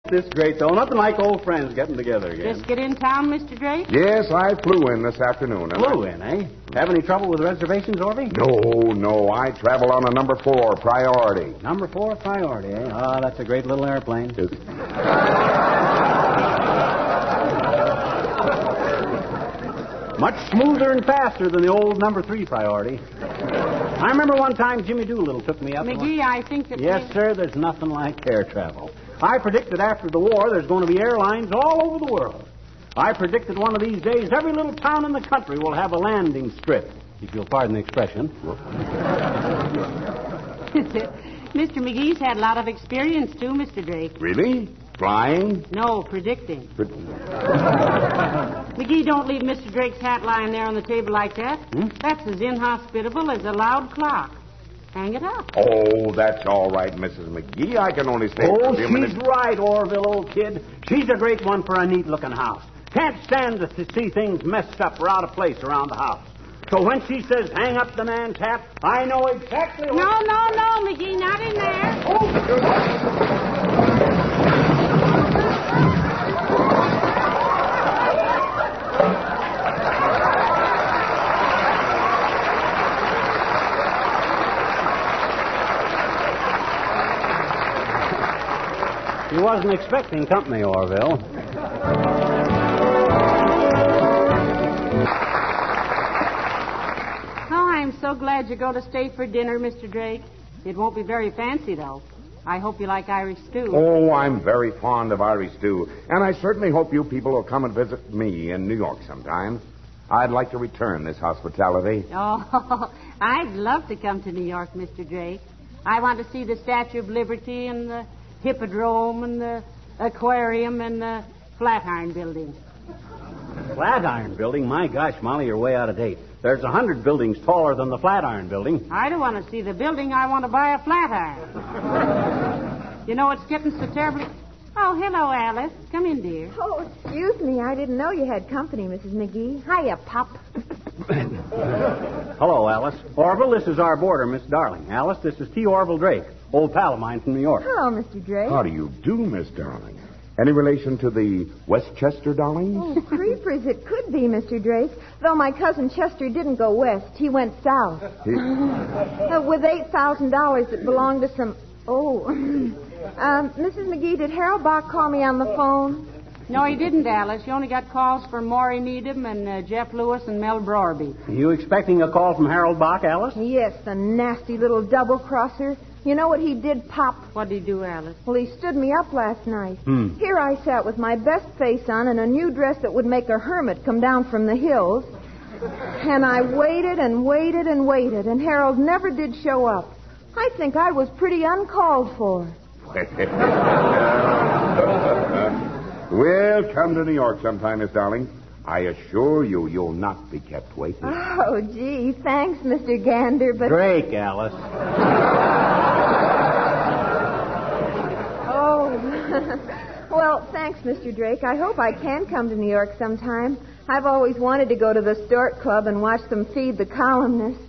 This is great, though. Nothing like old friends getting together again. Just get in town, Mr. Drake? Yes, I flew in this afternoon. Flew in, eh? Have any trouble with reservations, Orvie? No. I travel on a number 4 priority. Number 4 priority, eh? Oh, that's a great little airplane. Much smoother and faster than the old number 3 priority. I remember one time Jimmy Doolittle took me up. McGee, I think that... Yes, sir, there's nothing like air travel. I predicted after the war there's going to be airlines all over the world. I predicted one of these days every little town in the country will have a landing strip, if you'll pardon the expression. Mr. McGee's had a lot of experience, too, Mr. Drake. Really? Flying? No, predicting. McGee, don't leave Mr. Drake's hat lying there on the table like that. That's as inhospitable as a loud clock. Hang it up. Oh, that's all right, Mrs. McGee. I can only stay for a few minutes. She's right, Orville, old kid. She's a great one for a neat-looking house. Can't stand to see things messed up or out of place around the house. So when she says hang up the man's hat, I know exactly what... No, McGee, not in there. Oh, He wasn't expecting company, Orville. Oh, I'm so glad you're going to stay for dinner, Mr. Drake. It won't be very fancy, though. I hope you like Irish stew. Oh, I'm very fond of Irish stew. And I certainly hope you people will come and visit me in New York sometime. I'd like to return this hospitality. Oh, I'd love to come to New York, Mr. Drake. I want to see the Statue of Liberty and the Hippodrome and the aquarium and the Flatiron Building. Flatiron Building? My gosh, Molly, you're way out of date. There's 100 buildings taller than the Flatiron Building. I don't want to see the building. I want to buy a flatiron. You know, it's getting so terribly... Oh, hello, Alice. Come in, dear. Oh, excuse me. I didn't know you had company, Mrs. McGee. Hiya, Pop. Hello, Alice. Orville, this is our boarder, Miss Darling. Alice, this is T. Orville Drake, old pal of mine from New York. Hello, Mr. Drake. How do you do, Miss Darling? Any relation to the Westchester Darlings? Oh, creepers, it could be, Mr. Drake. Though my cousin Chester didn't go west. He went south. With $8,000 that belonged to some... Oh. Mrs. McGee, did Harold Bach call me on the phone? No, he didn't, Alice. You only got calls from Maury Needham and Jeff Lewis and Mel Brorby. Are you expecting a call from Harold Bach, Alice? Yes, the nasty little double-crosser. You know what he did, Pop? What did he do, Alice? Well, he stood me up last night. Here I sat with my best face on and a new dress that would make a hermit come down from the hills. And I waited and waited and waited, and Harold never did show up. I think I was pretty uncalled for. Well, come to New York sometime, Miss Darling. I assure you, you'll not be kept waiting. Oh, gee, thanks, Mr. Gander, but... Drake, Alice. Oh, well, thanks, Mr. Drake. I hope I can come to New York sometime. I've always wanted to go to the Stork Club and watch them feed the columnists.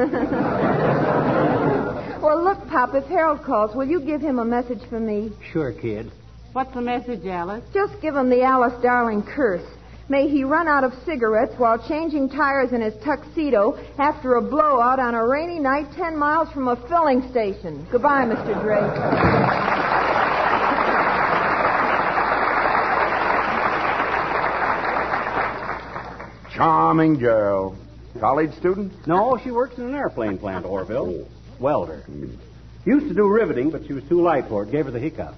Well, look, Pop, if Harold calls, will you give him a message for me? Sure, kid. What's the message, Alice? Just give him the Alice Darling curse. May he run out of cigarettes while changing tires in his tuxedo after a blowout on a rainy night 10 miles from a filling station. Goodbye, Mr. Drake. Charming girl. College student? No, she works in an airplane plant, Orville. Welder. Used to do riveting, but she was too light for it. Gave her the hiccups.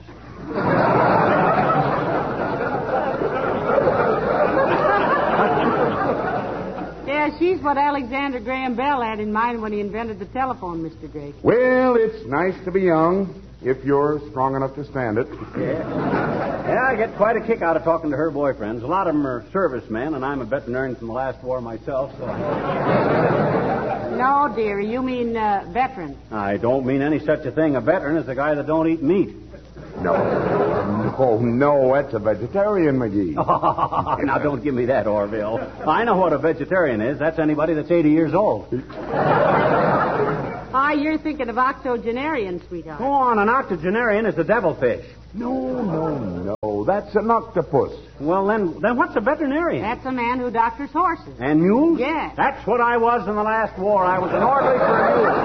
Yeah, she's what Alexander Graham Bell had in mind when he invented the telephone, Mr. Drake. Well, it's nice to be young, if you're strong enough to stand it. Yeah, I get quite a kick out of talking to her boyfriends. A lot of them are servicemen, and I'm a veterinarian from the last war myself, so... No, dearie, you mean veteran. I don't mean any such a thing. A veteran is a guy that don't eat meat. No, that's a vegetarian, McGee. Now, don't give me that, Orville. I know what a vegetarian is. That's anybody that's 80 years old. Ah, you're thinking of octogenarian, sweetheart. Go on, an octogenarian is a devilfish. No. that's an octopus. Well, then what's a veterinarian? That's a man who doctors horses. And mules? Yes. That's what I was in the last war. I was an orderly for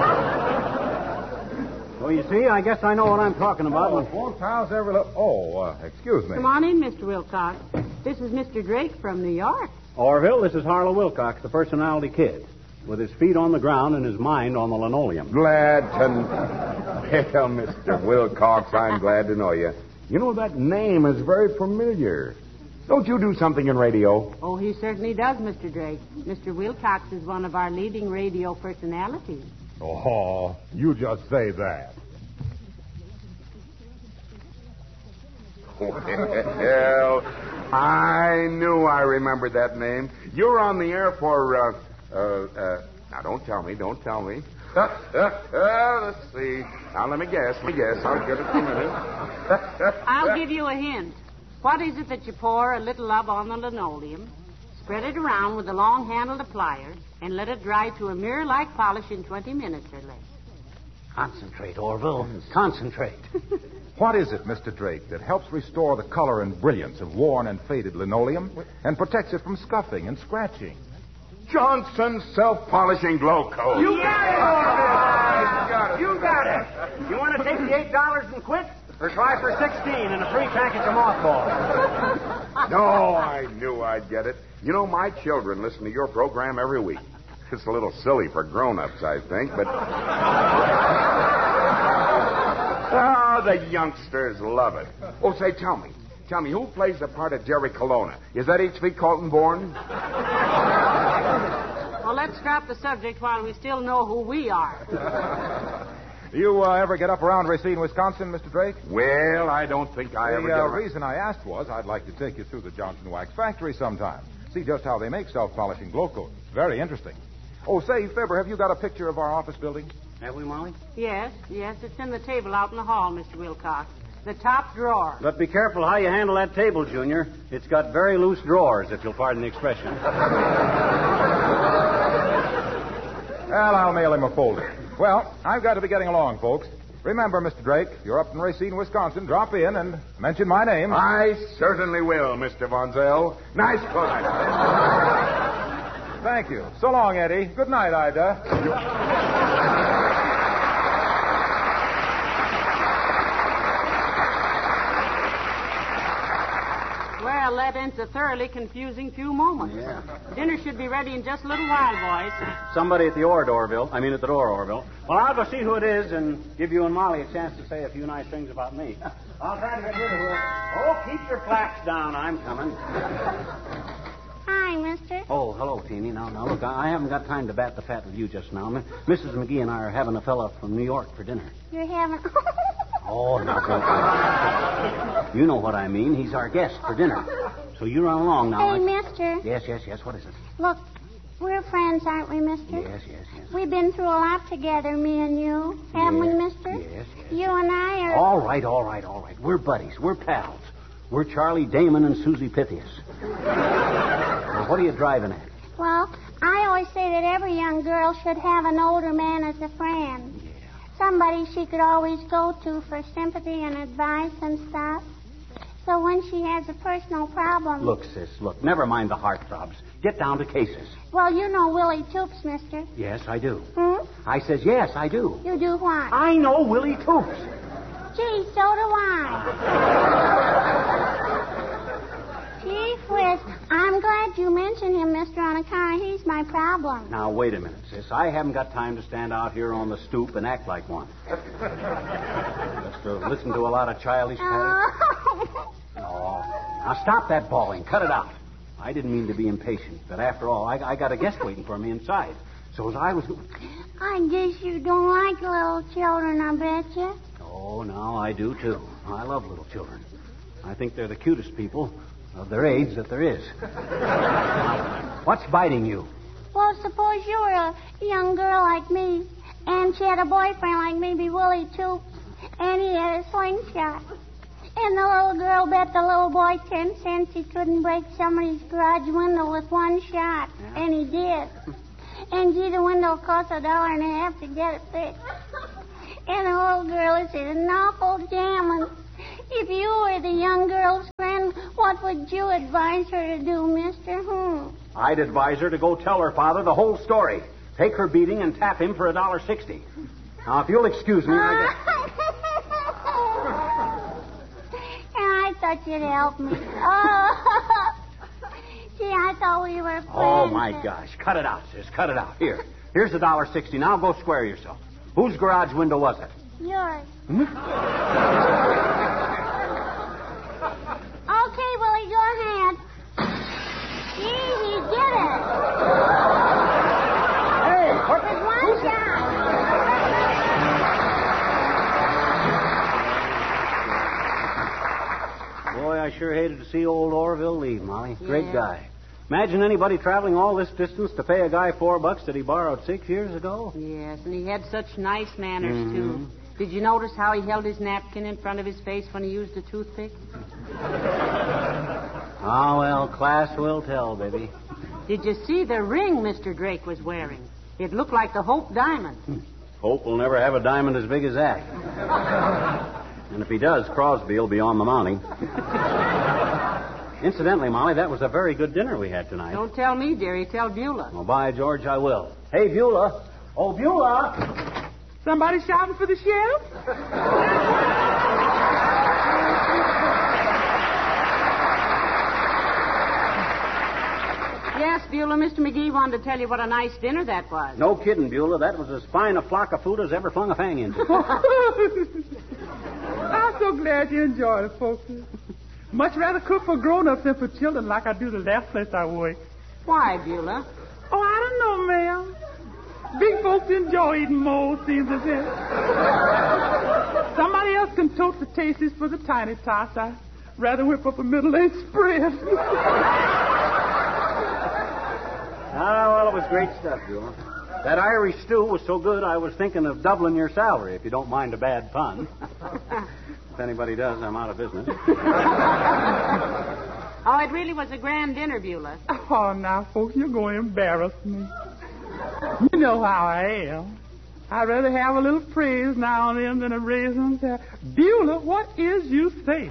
a mule. Well, you see, I guess I know what I'm talking about. How's every little... Oh, excuse me. Come on in, Mr. Wilcox. This is Mr. Drake from New York. Orville, this is Harlow Wilcox, the personality kid, with his feet on the ground and his mind on the linoleum. Glad to... Well, Mr. Wilcox, I'm glad to know you. You know, that name is very familiar. Don't you do something in radio? Oh, he certainly does, Mr. Drake. Mr. Wilcox is one of our leading radio personalities. Oh, you just say that. Well, I knew I remembered that name. You're on the air for, now don't tell me. Let's see. Now, let me guess. I'll give it a minute. I'll give you a hint. What is it that you pour a little of on the linoleum, spread it around with a long-handled pliers, and let it dry to a mirror-like polish in 20 minutes or less? Concentrate, Orville. Concentrate. What is it, Mr. Drake, that helps restore the color and brilliance of worn and faded linoleum and protects it from scuffing and scratching? Johnson's self-polishing glow coat. You got it! You got it! You want to take the $8 and quit? Or try for 16 and a free package of mothballs? No, I knew I'd get it. You know, my children listen to your program every week. It's a little silly for grown-ups, I think, but... the youngsters love it. Oh, say, tell me, who plays the part of Jerry Colonna? Is that H.V. Colton-Bourne? Well, let's drop the subject while we still know who we are. Do you ever get up around Racine, Wisconsin, Mr. Drake? Well, I don't think I ever get The around. reason I asked was I'd like to take you through the Johnson Wax factory sometime. See just how they make self-polishing glow coats. Very interesting. Oh, say, Fibber, have you got a picture of our office building? Have we, Molly? Yes, it's in the table out in the hall, Mr. Wilcox. The top drawer. But be careful how you handle that table, Junior. It's got very loose drawers, if you'll pardon the expression. Well, I'll mail him a folder. Well, I've got to be getting along, folks. Remember, Mr. Drake, you're up in Racine, Wisconsin. Drop in and mention my name. I certainly will, Mr. Von Zell. Nice try. Thank you. So long, Eddie. Good night, Ida. Well, that ends a thoroughly confusing few moments. Yeah. Dinner should be ready in just a little while, boys. Somebody at the door, Orville. Well, I'll go see who it is and give you and Molly a chance to say a few nice things about me. I'll try to get rid of her. Oh, keep your flaps down. I'm coming. Hi, mister. Oh, hello, Teeny. Now, look, I haven't got time to bat the fat with you just now. Mrs. McGee and I are having a fella from New York for dinner. You're having... Oh, now, don't. You know what I mean. He's our guest for dinner. So you run along now. Hey, mister. Yes. What is it? Look, we're friends, aren't we, mister? Yes. We've been through a lot together, me and you. Haven't we, mister? Yes. You and I are... All right. We're buddies. We're pals. We're Charlie Damon and Susie Pythias. Well, what are you driving at? Well, I always say that every young girl should have an older man as a friend. Yeah. Somebody she could always go to for sympathy and advice and stuff. So when she has a personal problem... Look, sis, never mind the heartthrobs. Get down to cases. Well, you know Willie Toops, mister. Yes, I do. Hmm? I says yes, I do. You do what? I know Willie Toops. Gee, so do I. Gee whiz, I'm glad you mentioned him, mister, on account he's my problem. Now, wait a minute, sis. I haven't got time to stand out here on the stoop and act like one. Just to listen to a lot of childish chatter. Oh. Now, stop that bawling. Cut it out. I didn't mean to be impatient, but after all, I got a guest waiting for me inside. So as I was... I guess you don't like little children, I bet you. Oh, no, I do, too. I love little children. I think they're the cutest people of their age that there is. What's biting you? Well, suppose you were a young girl like me, and she had a boyfriend like maybe Willie Toops, and he had a slingshot. And the little girl bet the little boy 10 cents he couldn't break somebody's garage window with one shot. Yeah. And he did. And gee, the window cost $1.50 to get it fixed. And the little girl is in an awful jam. And if you were the young girl's friend, What would you advise her to do, mister? I'd advise her to go tell her father the whole story. Take her beating and tap him for $1.60. Now, if you'll excuse me, And I thought you'd help me. Oh. Gee, I thought we were friends. Oh, my gosh. Cut it out, sis. Cut it out. Here's $1.60. Now go square yourself. Whose garage window was it? Yours. Okay, Willie, go ahead. Gee, he did it. Hey, There's one shot. Boy, I sure hated to see old Orville leave, Molly. Great Yeah. guy. Imagine anybody traveling all this distance to pay a guy $4 that he borrowed 6 years ago. Yes, and he had such nice manners, too. Did you notice how he held his napkin in front of his face when he used a toothpick? Ah, well, class will tell, baby. Did you see the ring Mr. Drake was wearing? It looked like the Hope diamond. Hope will never have a diamond as big as that. And if he does, Crosby will be on the mounting. Incidentally, Molly, that was a very good dinner we had tonight. Don't tell me, dearie. Tell Beulah. Well, by George, I will. Hey, Beulah. Oh, Beulah. Somebody shouting for the sheriff? Yes, Beulah, Mr. McGee wanted to tell you what a nice dinner that was. No kidding, Beulah. That was as fine a flock of food as ever flung a fang into. I'm so glad you enjoyed it, folks. Much rather cook for grown-ups than for children like I do the last place I work. Why, Beulah? Oh, I don't know, ma'am. Big folks enjoy eating mold, seems as if. Somebody else can tote the tasties for the tiny tots. I'd rather whip up a middle-aged spread. Ah, well, it was great stuff, Beulah. That Irish stew was so good, I was thinking of doubling your salary, if you don't mind a bad pun. If anybody does, I'm out of business. Oh, it really was a grand dinner, Beulah. Oh, now, folks, you're going to embarrass me. You know how I am. I'd rather have a little praise now and then than a raisin. Beulah, what is you saying?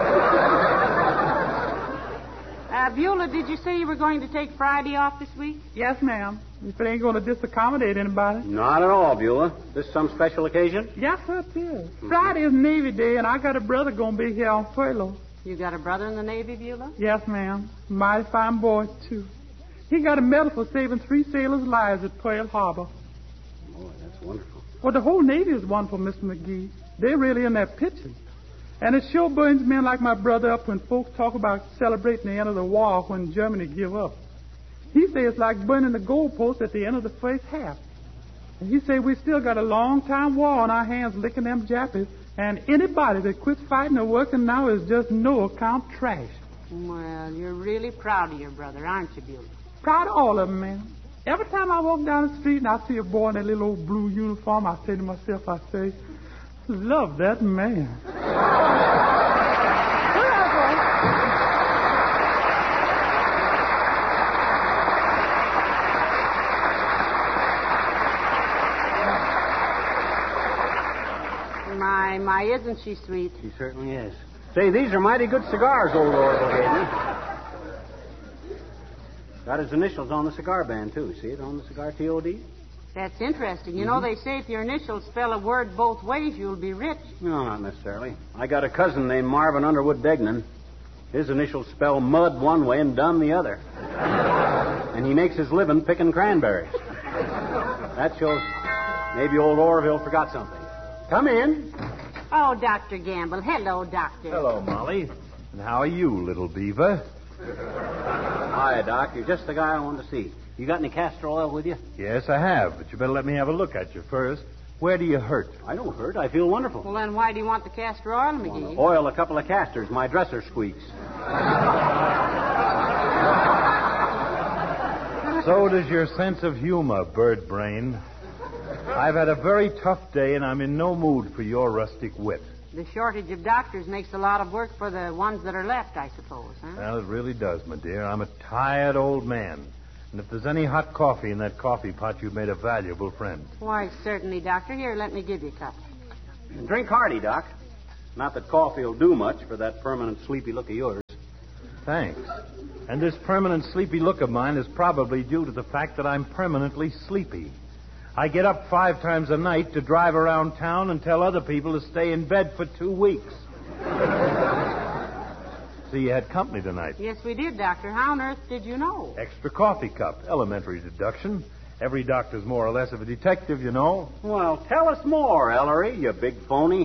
Beulah, did you say you were going to take Friday off this week? Yes, ma'am. If it ain't going to disaccommodate anybody. Not at all, Beulah. This some special occasion? Yes, sir, it is. Friday is Navy Day, and I got a brother going to be here on furlough. You got a brother in the Navy, Beulah? Yes, ma'am. Mighty fine boy, too. He got a medal for saving 3 sailors' lives at Pearl Harbor. Boy, that's wonderful. Well, the whole Navy is wonderful, Mr. McGee. They're really in that picture. And it sure burns men like my brother up when folks talk about celebrating the end of the war when Germany give up. He say it's like burning the goalpost at the end of the first half. And he say we still got a long-time war on our hands licking them Jappies, and anybody that quits fighting or working now is just no-account trash. Well, you're really proud of your brother, aren't you, Beulah? Proud of all of them, man. Every time I walk down the street and I see a boy in that little old blue uniform, I say to myself, love that man. My, isn't she sweet? She certainly is. Say, these are mighty good cigars old Orville gave me. Got his initials on the cigar band, too. See it on the cigar, T.O.D.? That's interesting. You know, they say if your initials spell a word both ways, you'll be rich. No, not necessarily. I got a cousin named Marvin Underwood Degnan. His initials spell mud one way and dumb the other. And he makes his living picking cranberries. That shows maybe old Orville forgot something. Come in. Oh, Dr. Gamble. Hello, Doctor. Hello, Molly. And how are you, little beaver? Hi, Doc. You're just the guy I wanted to see. You got any castor oil with you? Yes, I have, but you better let me have a look at you first. Where do you hurt? I don't hurt. I feel wonderful. Well, then why do you want the castor oil, McGee? Oil a couple of castors. My dresser squeaks. So does your sense of humor, bird brain. I've had a very tough day, and I'm in no mood for your rustic wit. The shortage of doctors makes a lot of work for the ones that are left, I suppose, huh? Well, it really does, my dear. I'm a tired old man. And if there's any hot coffee in that coffee pot, you've made a valuable friend. Why, certainly, Doctor. Here, let me give you a cup. Drink hearty, Doc. Not that coffee will do much for that permanent sleepy look of yours. Thanks. And this permanent sleepy look of mine is probably due to the fact that I'm permanently sleepy. I get up 5 times a night to drive around town and tell other people to stay in bed for 2 weeks. So you had company tonight. Yes, we did, Doctor. How on earth did you know? Extra coffee cup. Elementary deduction. Every doctor's more or less of a detective, you know. Well, tell us more, Ellery, you big phony.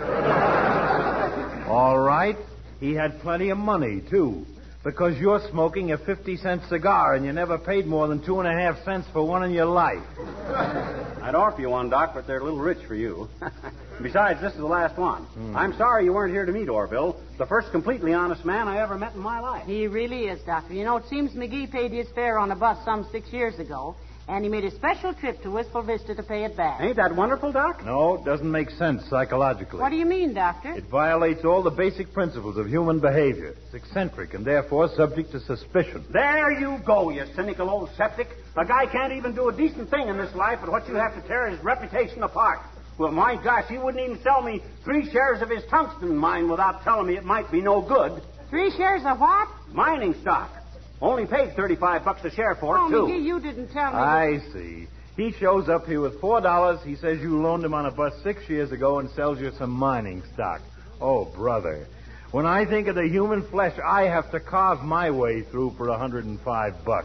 All right. He had plenty of money, too. Because you're smoking a 50-cent cigar and you never paid more than 2.5 cents for one in your life. I'd offer you one, Doc, but they're a little rich for you. Besides, this is the last one. I'm sorry you weren't here to meet Orville, the first completely honest man I ever met in my life. He really is, Doctor. You know, it seems McGee paid his fare on a bus some 6 years ago, and he made a special trip to Wistful Vista to pay it back. Ain't that wonderful, Doc? No, it doesn't make sense psychologically. What do you mean, Doctor? It violates all the basic principles of human behavior. It's eccentric and therefore subject to suspicion. There you go, you cynical old septic. A guy can't even do a decent thing in this life, but what you have to tear his reputation apart. Well, my gosh, he wouldn't even sell me 3 shares of his tungsten mine without telling me it might be no good. 3 shares of what? Mining stock. Only paid $35 a share for it, too. McGee, you didn't tell me. I see. He shows up here with $4. He says you loaned him on a bus 6 years ago and sells you some mining stock. Oh, brother. When I think of the human flesh I have to carve my way through for $105.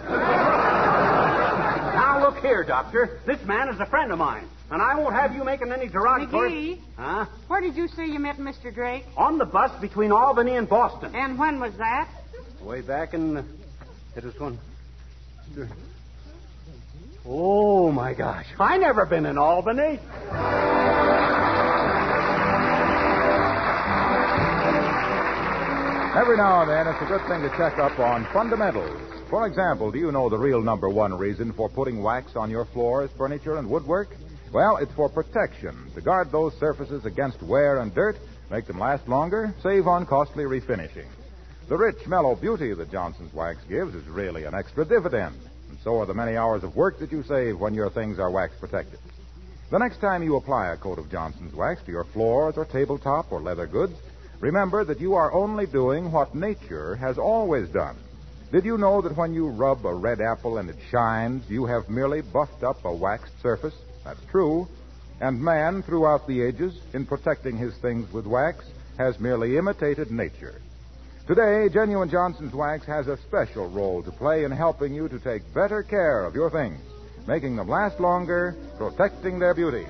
Now, look here, Doctor. This man is a friend of mine, and I won't have you making any derogatory... McGee? Huh? Where did you say you met Mr. Drake? On the bus between Albany and Boston. And when was that? Way back in... It was one... Oh, my gosh. I never been in Albany. Every now and then, it's a good thing to check up on fundamentals. For example, do you know the real number one reason for putting wax on your floors, furniture, and woodwork? Well, it's for protection, to guard those surfaces against wear and dirt, make them last longer, save on costly refinishing. The rich, mellow beauty that Johnson's wax gives is really an extra dividend, and so are the many hours of work that you save when your things are wax protected. The next time you apply a coat of Johnson's wax to your floors or tabletop or leather goods, remember that you are only doing what nature has always done. Did you know that when you rub a red apple and it shines, you have merely buffed up a waxed surface? That's true. And man, throughout the ages, in protecting his things with wax, has merely imitated nature. Today, Genuine Johnson's Wax has a special role to play in helping you to take better care of your things, making them last longer, protecting their beauty.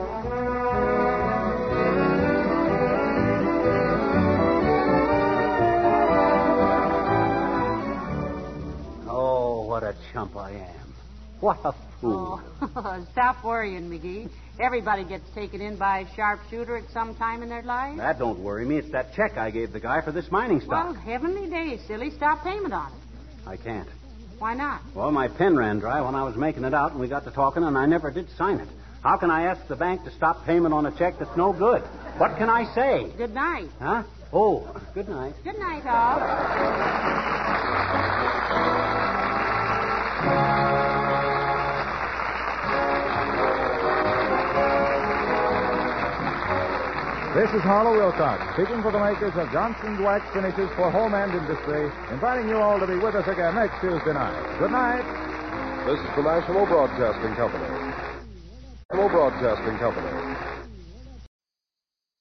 Oh, what a chump I am. What a fool. Oh, stop worrying, McGee. Everybody gets taken in by a sharpshooter at some time in their lives. That don't worry me. It's that check I gave the guy for this mining stock. Well, heavenly days, silly. Stop payment on it. I can't. Why not? Well, my pen ran dry when I was making it out, and we got to talking, and I never did sign it. How can I ask the bank to stop payment on a check that's no good? What can I say? Good night. Huh? Oh, good night. Good night, all. This is Harlow Wilcox, speaking for the makers of Johnson's Wax Finishes for Home and Industry, inviting you all to be with us again next Tuesday night. Good night. This is the National Broadcasting Company. National Broadcasting Company.